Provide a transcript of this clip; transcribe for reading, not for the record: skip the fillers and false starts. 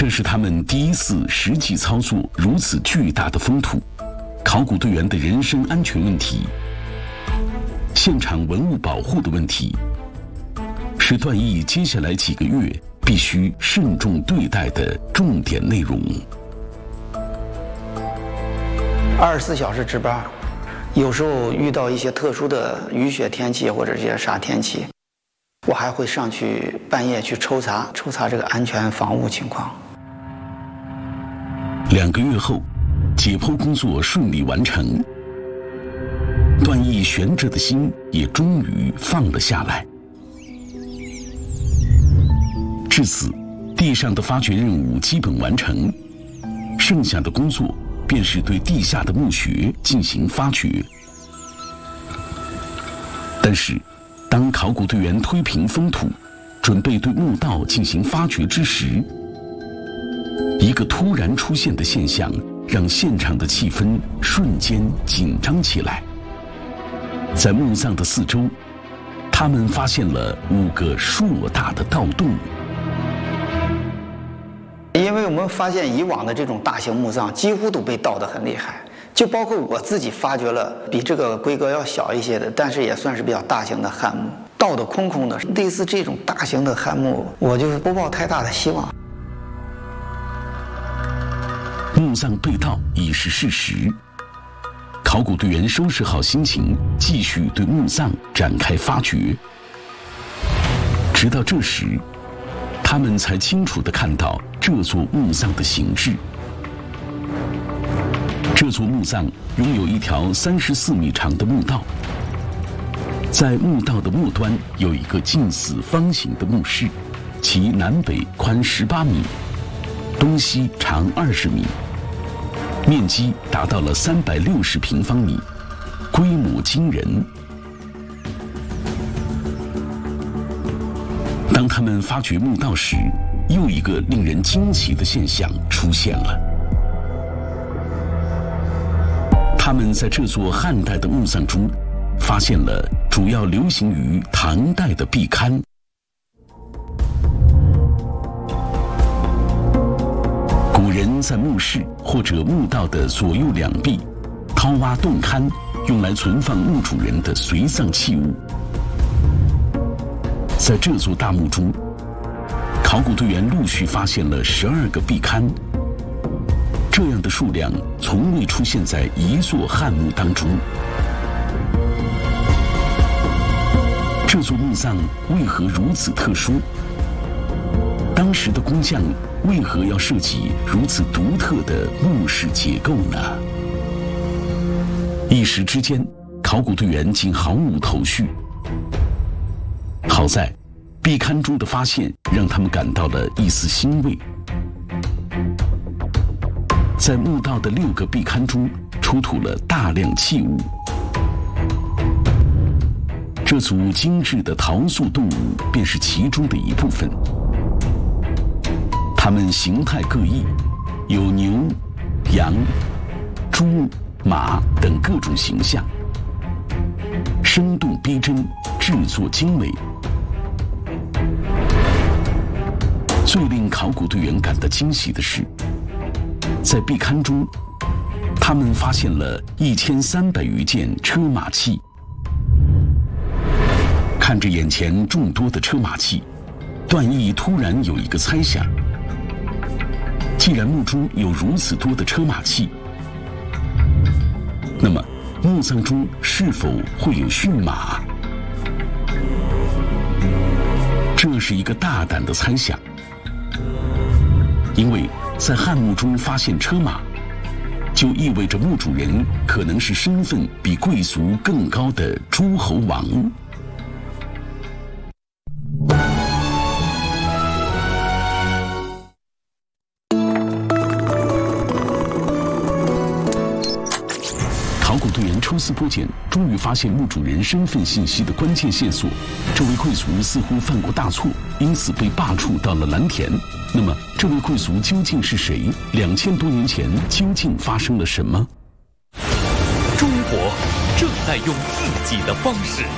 这是他们第一次实际操作如此巨大的封土，考古队员的人身安全问题、现场文物保护的问题，是段毅接下来几个月必须慎重对待的重点内容。 24小时值班，有时候遇到一些特殊的雨雪天气或者这些啥天气，我还会上去半夜去抽查这个安全防务情况。 2个月后，解剖工作顺利完成，段毅悬着的心也终于放了下来。至此，地上的发掘任务基本完成，剩下的工作便是对地下的墓穴进行发掘。但是，当考古队员推平封土，准备对墓道进行发掘之时，一个突然出现的现象让现场的气氛瞬间紧张起来。在墓葬的四周，他们发现了5个硕大的盗洞。 因为我们发现以往的这种大型墓葬几乎都被盗得很厉害，就包括我自己发掘了比这个规格要小一些的，但是也算是比较大型的汉墓，盗得空空的。类似这种大型的汉墓，我就不抱太大的希望。 墓葬被盗已是事实，考古队员收拾好心情，继续对墓葬展开发掘。直到这时，他们才清楚地看到这座墓葬的形制。这座墓葬拥有一条34米长的墓道，在墓道的末端有一个近似方形的墓室，其南北宽18米，东西长20米，面积达到了360平方米，规模惊人。当他们发掘墓道时，又一个令人惊奇的现象出现了。他们在这座汉代的墓葬中，发现了主要流行于唐代的壁龛。古人在墓室或者墓道的左右两壁掏挖洞龛，用来存放墓主人的随葬器物。在这座大墓中，考古队员陆续发现了12个壁龛，这样的数量从未出现在一座汉墓当中。这座墓葬为何如此特殊？当时的工匠为何要设计如此独特的墓室结构呢？一时之间，考古队员竟毫无头绪。好在，壁龛中的发现让他们感到了一丝欣慰。在墓道的6个壁龛中，出土了大量器物。这组精致的陶塑动物便是其中的一部分。它们形态各异，有牛、羊、猪、马等各种形象，生动逼真，制作精美。最令考古队员感到惊喜的是，在壁龛中，他们发现了1300余件车马器。看着眼前众多的车马器，段毅突然有一个猜想：既然墓中有如此多的车马器，那么墓葬中是否会有驯马？这是一个大胆的猜想，因为在汉墓中发现车马，就意味着墓主人可能是身份比贵族更高的诸侯王。考古队员抽丝剥茧，终于发现墓主人身份信息的关键线索。这位贵族似乎犯过大错，因此被罢黜到了蓝田。那么，这位贵族究竟是谁？2000多年前究竟发生了什么？ 中国正在用自己的方式